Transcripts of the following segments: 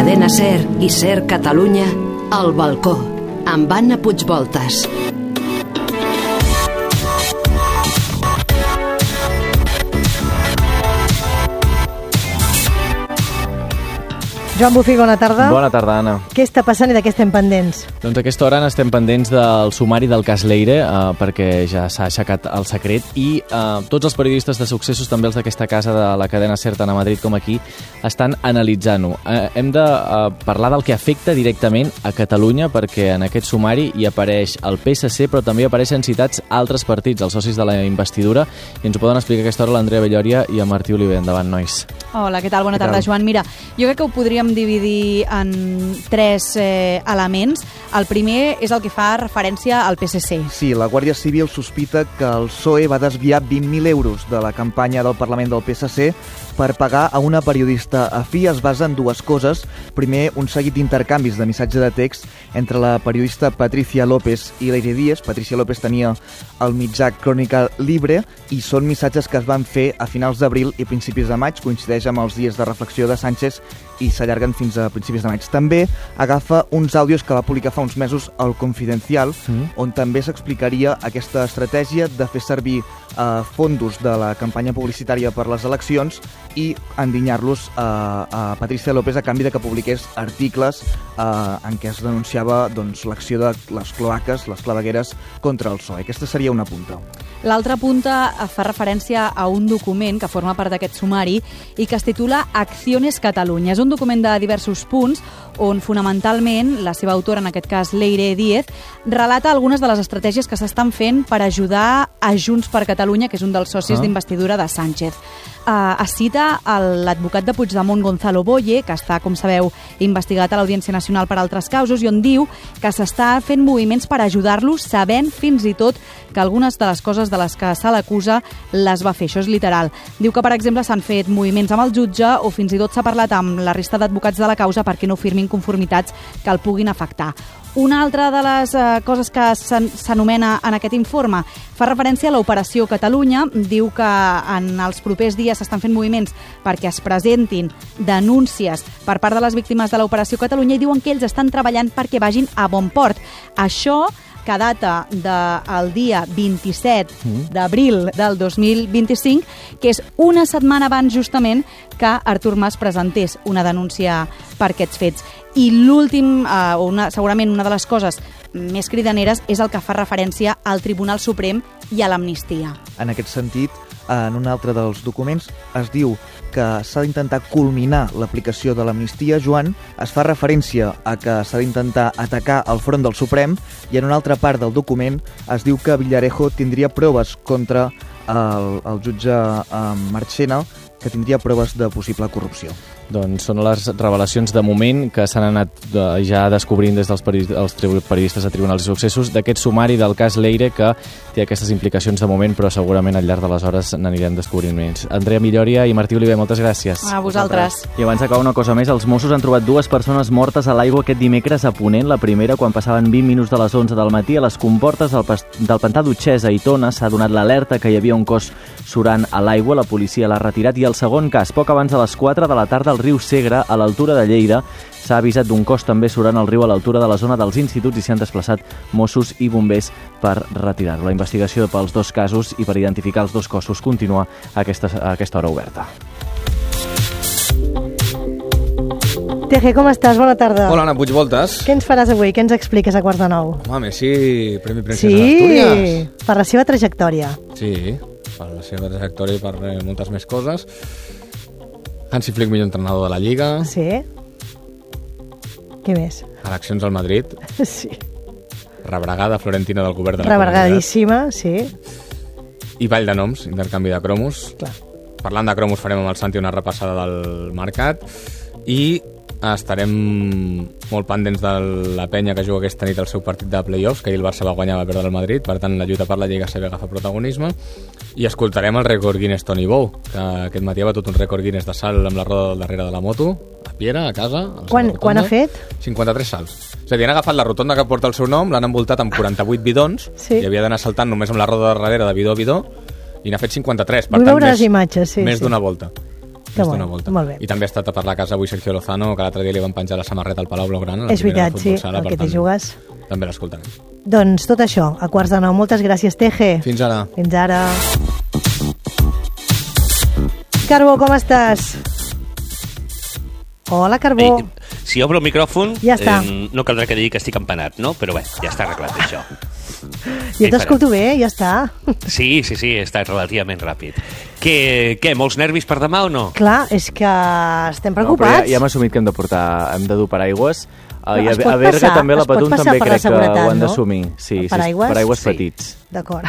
Cadena Ser i Ser Catalunya, El Balcó, amb Anna Puigvoltas. Joan Bufí, bona tarda. Bona tarda, Anna. Què està passant i de què estem pendents? Doncs a aquesta hora estem pendents del sumari del cas Leire, perquè ja s'ha aixecat el secret, i tots els periodistes de successos, també els d'aquesta casa de la cadena SER, tant a Madrid com aquí, estan analitzant-ho. Hem de parlar del que afecta directament a Catalunya, perquè en aquest sumari hi apareix el PSC, però també apareixen citats altres partits, els socis de la investidura, i ens ho poden explicar a aquesta hora l'Andrea Bellòria i en Martí Oliver. Endavant, nois. Hola, què tal? Bona tarda, Joan. Mira, jo crec que ho podríem dividir en tres elements. El primer és el que fa referència al PSC. Sí, la Guàrdia Civil sospita que el PSOE va desviar 20.000 euros de la campanya del Parlament del PSC per pagar a una periodista afí. Es basa en dues coses. Primer, un seguit d'intercanvis de missatge de text entre la periodista Patricia López i Leire Díez. Patricia López tenia el mitjà Crónica Libre i són missatges que es van fer a finals d'abril i principis de maig. Coincideix amb els dies de reflexió de Sánchez i s'allarguen fins a principis de maig. També agafa uns àudios que va publicar fa uns mesos al Confidencial, on també s'explicaria aquesta estratègia de fer servir fondos de la campanya publicitària per les eleccions i endinyar-los a Patricia López a canvi de que publiqués articles en què es denunciava l'acció de les cloaques, les clavegueres, contra el PSOE. Aquesta seria una punta. L'altra punta fa referència a un document que forma part d'aquest sumari i que es titula Acciones Catalunya. És un document de diversos punts on fonamentalment la seva autora, en aquest cas Leire Díez, relata algunes de les estratègies que s'estan fent per ajudar a Junts per Catalunya, que és un dels socis d'investidura de Sánchez. Es cita l'advocat de Puigdemont, Gonzalo Boye, que està, com sabeu, investigat a l'Audiència Nacional per altres causes, i on diu que s'està fent moviments per ajudar-los, sabent fins i tot que algunes de les coses de les que se l'acusa les va fer. Això és literal. Diu que, per exemple, s'han fet moviments amb el jutge o fins i tot s'ha parlat amb la resta d'advocats de la causa perquè no firmin conformitats que el puguin afectar. Una altra de les coses que s'anomena en aquest informe fa referència a l'Operació Catalunya. Diu que en els propers dies s'estan fent moviments perquè es presentin denúncies per part de les víctimes de l'Operació Catalunya i diuen que ells estan treballant perquè vagin a bon port. Això que data del dia 27 d'abril del 2025, que és una setmana abans justament que Artur Mas presentés una denúncia per aquests fets. I l'últim, segurament una de les coses més cridaneres, és el que fa referència al Tribunal Suprem i a l'amnistia. En aquest sentit, en un altre dels documents es diu que s'ha d'intentar culminar l'aplicació de l'amnistia. Joan, es fa referència a que s'ha d'intentar atacar el front del Suprem i en una altra part del document es diu que Villarejo tindria proves contra el jutge Marchena, que tindria proves de possible corrupció. Doncs són les revelacions de moment que s'han anat ja descobrint des dels periodistes de Tribunals i Successos d'aquest sumari del cas Leire, que té aquestes implicacions de moment, però segurament al llarg de les hores n'anirem descobrint més. Andrea Bellòria i Martí Oliver, moltes gràcies. A vosaltres. I abans d'acabar una cosa més, els Mossos han trobat dues persones mortes a l'aigua aquest dimecres a Ponent. La primera, quan passaven 20 minuts de les 11 del matí, a les comportes del pantà d'Utxès a Aitona s'ha donat l'alerta que hi havia un cos surant a l'aigua. La policia l'ha retirat. I el segon cas, poc abans de les 4 de la tarda al riu Segre, a l'altura de Lleida, s'ha avisat d'un cos també surant al riu a l'altura de la zona dels instituts i s'hi han desplaçat Mossos i bombers per retirar-lo. La investigació pels dos casos i per identificar els dos cossos continua a aquesta hora oberta. Teje, com estàs? Bona tarda. Hola, Anna Puigvoltas. Què ens faràs avui? Què ens expliques a 8:45? Home, Messi, Premi Princesa d'Astúries. Sí, per la seva trajectòria. Sí, per la seva trajectòria i per moltes més coses. Hansi Flick, millor entrenador de la Lliga. Sí. Què més? Eleccions al Madrid. Sí. Rebregada florentina del govern de la Rebregadíssima, sí. I ball de noms, intercanvi de cromos. Clar. Parlant de cromos, farem amb el Santi una repassada del mercat i estarem molt pendents de la penya que juga aquesta nit el seu partit de play-offs, que ahir el Barça va guanyar, va perdre el Madrid, per tant la lluita per la Lliga CB agafa protagonisme, i escoltarem el rècord Guinness Tony Bou, que aquest matí ha batut un rècord Guinness de salt amb la roda del darrere de la moto, a Piera, a casa. Quan ha fet? 53 salts. És a dir, han agafat la rotonda que porta el seu nom, l'han envoltat amb 48 bidons, i havia d'anar saltant només amb la roda de darrere de bidó a bidó, i n'ha fet 53. Per Vull tant, veure les imatges, sí. Més d'una volta. Que Fes-te bo, una volta. molt bé. I també ha estat a per la casa avui Sergio Lozano, que l'altre dia li van penjar la samarreta al Palau Blaugrana. És veritat, sí, el que t'hi jugues. També l'escoltarem. Doncs tot això, a 8:45. Moltes gràcies, Teje. Fins ara. Fins ara. Carbó, com estàs? Hola, Carbó. Si obro el micròfon, Ja està. no caldrà que digui que estic empanat, no? Però bé, ja està arreglat això. Jo t'escolto bé, ja està. Sí, ha estat relativament ràpid. Què, molts nervis per demà o no? Clar, és que estem No, però preocupats. ja hem assumit que hem de dur paraigües. Però I es pot a Berga passar- també la es pot Patum passar també per la crec que seguretat, ho han no? d'assumir. Sí, Paraigües? sí, petits. D'acord.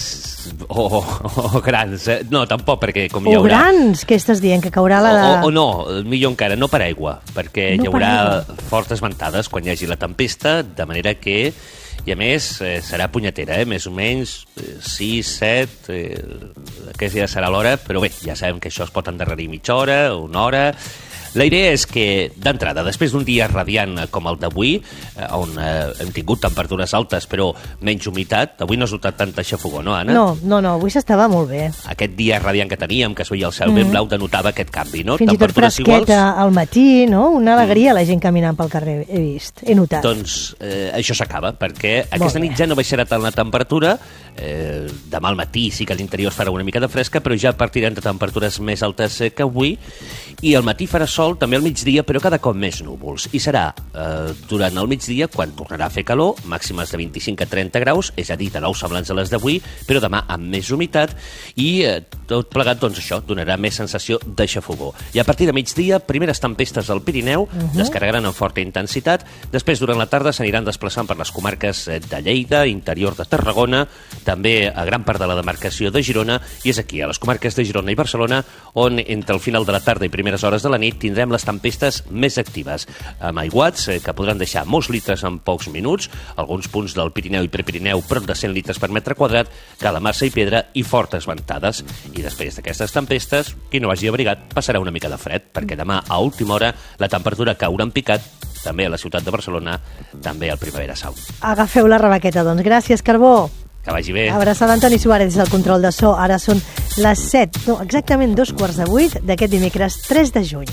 O grans. No, tampoc, perquè com hi O haurà... grans, què estàs dient? Que caurà la de... O no, millor encara, no per aigua, perquè No hi per haurà aigua. fortes ventades quan hi hagi la tempesta, de manera que, i a més, serà punyetera, més o menys 6, 7, aquesta ja serà l'hora, però bé, ja sabem que això es pot endarrerir mitja hora, una hora... La idea és que, d'entrada, després d'un dia radiant com el d'avui, on hem tingut temperatures altes però menys humitat, avui no has notat tanta xafogó, no, Anna? No, avui s'estava molt bé. Aquest dia radiant que teníem, que es veia el cel ben blau, denotava aquest canvi, no? Fins i tot Temperatures fresqueta al matí, no? Una alegria la gent caminant pel carrer, he vist, he notat. Doncs això s'acaba, perquè aquesta nit ja no baixarà tant la temperatura, demà al matí sí que a l'interior es farà una mica de fresca, però ja partirem de temperatures més altes que avui, i al matí farà sol, també al migdia, però cada cop més núvols. I serà durant el migdia quan tornarà a fer calor, màximes de 25 a 30 graus, és a dir, de nou semblants a les d'avui, però demà amb més humitat, i tot plegat, doncs això, donarà més sensació de xafogó. I a partir de migdia, primeres tempestes al Pirineu, descarregaran amb forta intensitat, després durant la tarda s'aniran desplaçant per les comarques de Lleida, interior de Tarragona, també a gran part de la demarcació de Girona, i és aquí, a les comarques de Girona i Barcelona, on entre el final de la tarda i primeres hores de la nit tindrem les tempestes més actives, amb aiguats que podran deixar molts litres en pocs minuts, alguns punts del Pirineu i Prepirineu prop de 100 litres per metre quadrat, Calamassa i Pedra i fortes ventades. I després d'aquestes tempestes, qui no hagi abrigat passarà una mica de fred, perquè demà a última hora la temperatura caurà en picat, també a la ciutat de Barcelona, també al Primavera Sound. Agafeu la rebaqueta, doncs. Gràcies, Carbó. Que vagi bé. Abraçada Antoni Suárez des del control de so. Ara són les 7, no, exactament 7:15 d'aquest dimecres 3 de juny.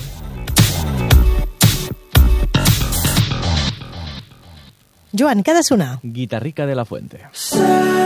Joan, què ha de sonar? Guitarrica de la Fuente.